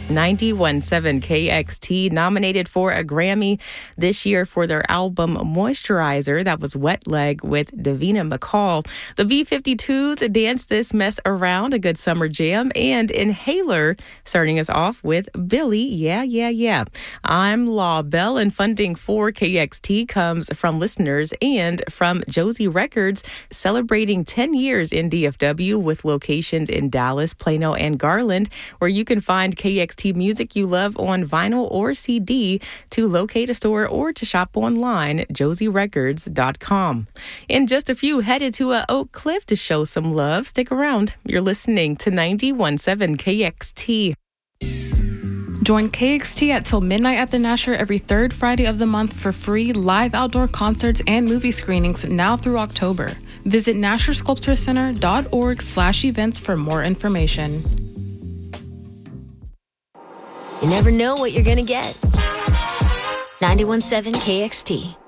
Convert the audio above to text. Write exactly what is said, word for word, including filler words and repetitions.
ninety-one point seven K X T nominated for a Grammy this year for their album Moisturizer. That was Wet Leg with Davina McCall. The B fifty-twos Dance This Mess Around, a good summer jam, and Inhaler starting us off with Billy, Yeah, Yeah, Yeah. I'm Law Bell, and funding for K X T comes from listeners and from Josie Records, celebrating ten years in D F W with locations in Dallas, Plano, and Garland, where you can find K X T music you love on vinyl or C D. To locate a store or to shop online, josie records dot com. In just a few, headed to a Oak Cliff to show some love. Stick around. You're listening to ninety-one point seven K X T. Join K X T at Till Midnight at the Nasher every third Friday of the month for free live outdoor concerts and movie screenings now through October. Visit nasher sculpture center dot org slash events for more information. You never know what you're going to get. ninety-one point seven K X T.